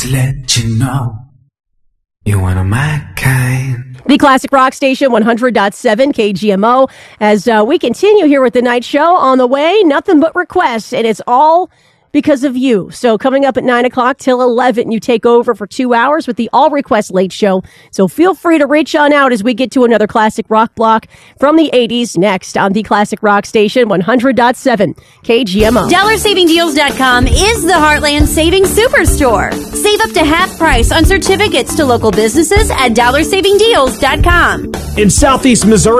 to let you know you're one of my kind. The Classic Rock Station 100.7 KGMO. As we continue here with the night show, on the way, nothing but requests, and it's all because of you. So coming up at 9 o'clock till 11, you take over for 2 hours with the All Request Late Show. So feel free to reach on out as we get to another classic rock block from the 80s next on the Classic Rock Station 100.7 KGMO. DollarSavingDeals.com is the Heartland Savings Superstore. Save up to half price on certificates to local businesses at DollarSavingDeals.com. In Southeast Missouri,